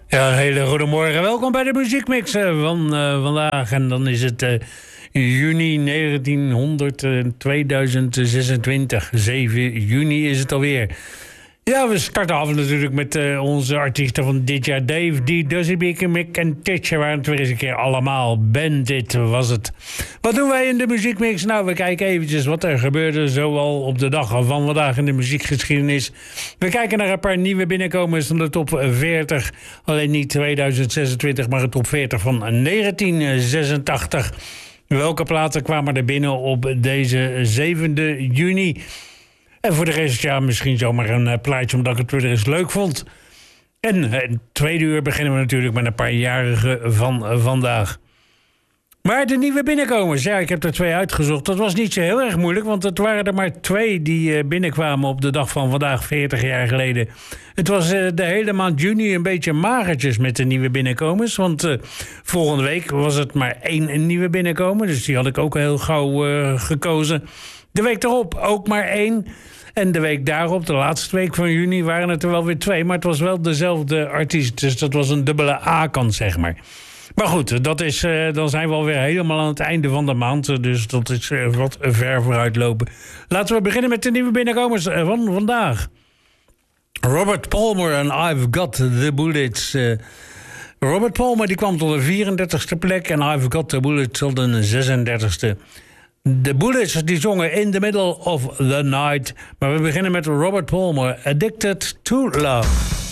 Ja, een hele goede morgen. Welkom bij de muziekmix van vandaag. En dan is het juni 2026. 7 juni is het alweer. Ja, we starten af natuurlijk met onze artiesten van dit jaar. Dave D, Duzzy Beaker, Mick en Titcher waren het weer eens een keer allemaal. Bandit was het. Wat doen wij in de muziekmix? Nou, we kijken eventjes wat er gebeurde zoal op de dag van vandaag in de muziekgeschiedenis. We kijken naar een paar nieuwe binnenkomers van de top 40. Alleen niet 2026, maar de top 40 van 1986. Welke platen kwamen er binnen op deze 7e juni? En voor de rest, ja, misschien zomaar een plaatje omdat ik het weer eens leuk vond. En het tweede uur beginnen we natuurlijk met een paar jarigen van vandaag. Maar de nieuwe binnenkomers, ja, ik heb er 2 uitgezocht. Dat was niet zo heel erg moeilijk, want het waren er maar 2 die binnenkwamen op de dag van vandaag, 40 jaar geleden. Het was de hele maand juni een beetje magertjes met de nieuwe binnenkomers. Want volgende week was het maar 1 nieuwe binnenkomer, dus die had ik ook heel gauw gekozen. De week erop ook maar 1. En de week daarop, de laatste week van juni, waren het er wel weer 2. Maar het was wel dezelfde artiest. Dus dat was een dubbele A-kant, zeg maar. Maar goed, dat is, dan zijn we alweer helemaal aan het einde van de maand. Dus dat is wat ver vooruitlopen. Laten we beginnen met de nieuwe binnenkomers van vandaag. Robert Palmer en I've Got the Bullets. Robert Palmer die kwam tot de 34e plek. En I've Got the Bullets tot de 36e. De Bullets die zongen In the Middle of the Night. Maar we beginnen met Robert Palmer, Addicted to Love.